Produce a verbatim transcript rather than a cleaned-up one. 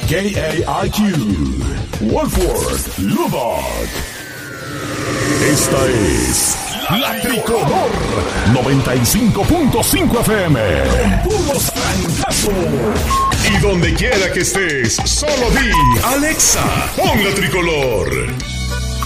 K A I Q, Wolford, Lubbock. Esta es La Tricolor noventa y cinco punto cinco F M. Con puros trancazos. Y donde quiera que estés, solo di Alexa, pon La Tricolor.